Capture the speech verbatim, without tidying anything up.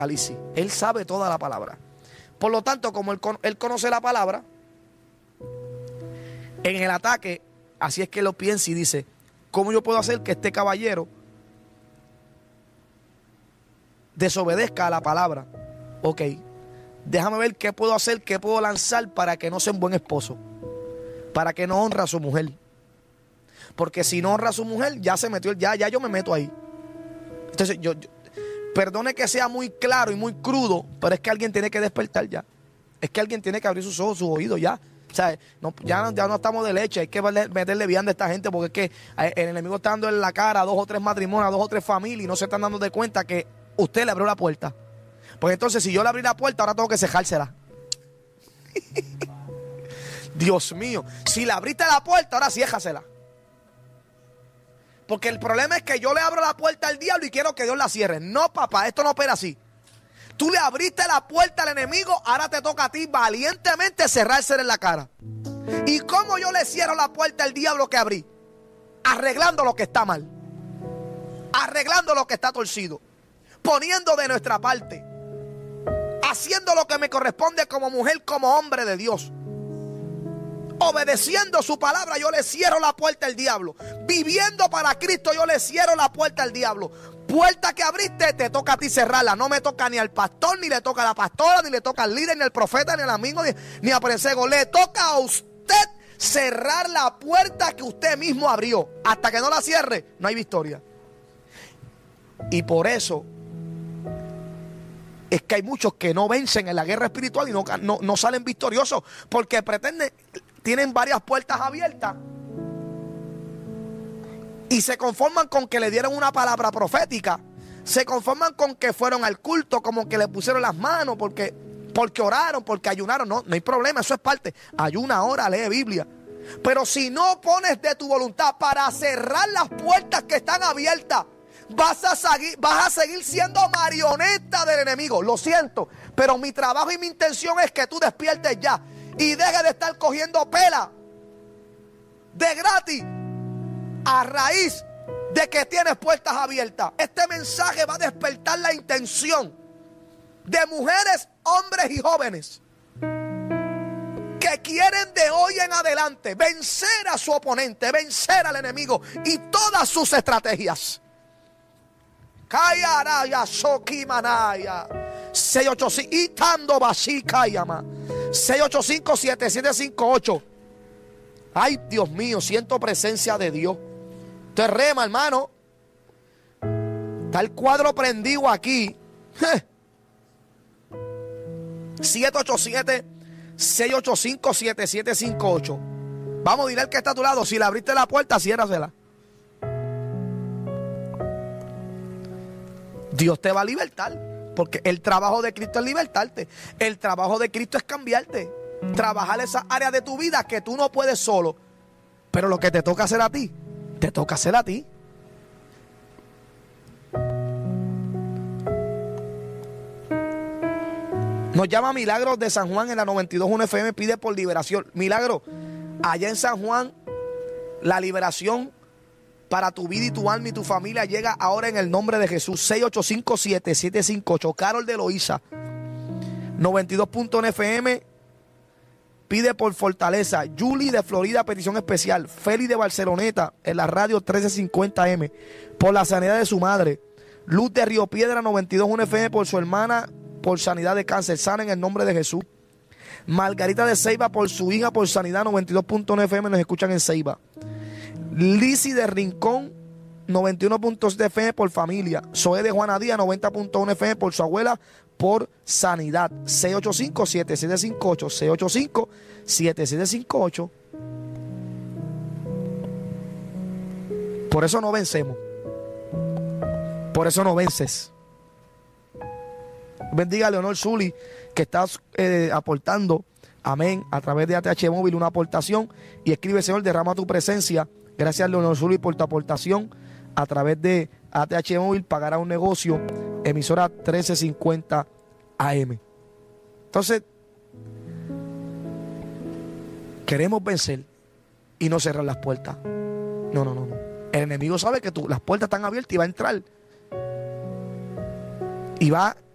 Apocalipsis. Él sabe toda la palabra. Por lo tanto, como él, él conoce la palabra, en el ataque, así es que lo piensa y dice, ¿cómo yo puedo hacer que este caballero desobedezca a la palabra? Ok, déjame ver qué puedo hacer, qué puedo lanzar para que no sea un buen esposo, para que no honre a su mujer. Porque si no honra a su mujer, ya se metió, ya, ya yo me meto ahí. Entonces, yo, yo, perdone que sea muy claro y muy crudo, pero es que alguien tiene que despertar ya. Es que alguien tiene que abrir sus ojos, sus oídos ya. O sea, no, ya, ya no estamos de leche, hay que meterle vianda a esta gente porque es que el enemigo está dando en la cara a dos o tres matrimonios, a dos o tres familias y no se están dando de cuenta que usted le abrió la puerta. Pues entonces, si yo le abrí la puerta, ahora tengo que cejársela. Dios mío, si le abriste la puerta, ahora ciéjasela. Porque el problema es que yo le abro la puerta al diablo y quiero que Dios la cierre. No, papá, esto no opera así. Tú le abriste la puerta al enemigo, ahora te toca a ti valientemente cerrársela en la cara. ¿Y cómo yo le cierro la puerta al diablo que abrí? Arreglando lo que está mal. Arreglando lo que está torcido. Poniendo de nuestra parte. Haciendo lo que me corresponde como mujer, como hombre de Dios. Obedeciendo su palabra, yo le cierro la puerta al diablo. Viviendo para Cristo, yo le cierro la puerta al diablo. Puerta que abriste, te toca a ti cerrarla. No me toca ni al pastor, ni le toca a la pastora, ni le toca al líder, ni al profeta, ni al amigo, ni, ni a Presego. Le toca a usted cerrar la puerta que usted mismo abrió. Hasta que no la cierre, no hay victoria. Y por eso es que hay muchos que no vencen en la guerra espiritual y no, no, no salen victoriosos. Porque pretenden, tienen varias puertas abiertas. Y se conforman con que le dieron una palabra profética. Se conforman con que fueron al culto, como que le pusieron las manos, porque, porque oraron, porque ayunaron. No, no hay problema, eso es parte. Ayuna, ora, lee Biblia. Pero si no pones de tu voluntad para cerrar las puertas que están abiertas, vas a seguir, vas a seguir siendo marioneta del enemigo. Lo siento, pero mi trabajo y mi intención es que tú despiertes ya y dejes de estar cogiendo pela de gratis a raíz de que tienes puertas abiertas. Este mensaje va a despertar la intención de mujeres, hombres y jóvenes que quieren de hoy en adelante vencer a su oponente, vencer al enemigo y todas sus estrategias. Kayaraya Sokimanaya seis ocho cinco Itando Basikayama seis ocho cinco, siete siete cinco ocho. Ay, Dios mío, siento presencia de Dios. Usted rema, hermano. Está el cuadro prendido aquí. siete ocho siete, seis ocho cinco, siete siete cinco ocho. Vamos, dile al que está a tu lado. Si le abriste la puerta, ciérrasela. Dios te va a libertar. Porque el trabajo de Cristo es libertarte. El trabajo de Cristo es cambiarte. Trabajar esas áreas de tu vida que tú no puedes solo. Pero lo que te toca hacer a ti, te toca hacer a ti. Nos llama Milagro de San Juan en la noventa y dos punto uno F M, pide por liberación. Milagro, allá en San Juan, la liberación para tu vida y tu alma y tu familia llega ahora en el nombre de Jesús. seis ocho cinco, siete siete cinco ocho. Carol de Loíza, noventa y dos punto uno F M, pide por fortaleza. Julie de Florida, petición especial. Feli de Barceloneta, en la radio trece cincuenta M, por la sanidad de su madre. Luz de Río Piedra, noventa y dos punto uno F M, por su hermana, por sanidad de cáncer. Sana en el nombre de Jesús. Margarita de Ceiba, por su hija, por sanidad. noventa y dos punto uno F M, nos escuchan en Ceiba. Lizzy de Rincón, noventa y uno punto siete F M, por familia. Zoe de Juana Díaz, noventa punto uno F M, por su abuela, por sanidad. seis ocho cinco, siete siete cinco ocho. seis ocho cinco, siete siete cinco ocho. Por eso no vencemos. Por eso no vences. Bendiga a Leonor Zuli, que está eh, aportando, amén, a través de A T H Móvil una aportación. Y escribe: Señor, derrama tu presencia. Gracias, Leonor Zuli, por tu aportación. A través de A T H Móvil pagará un negocio, emisora trece cincuenta A M. Entonces, queremos vencer y no cerrar las puertas. No, no, no, no. El enemigo sabe que tú, las puertas están abiertas y va a entrar. Y va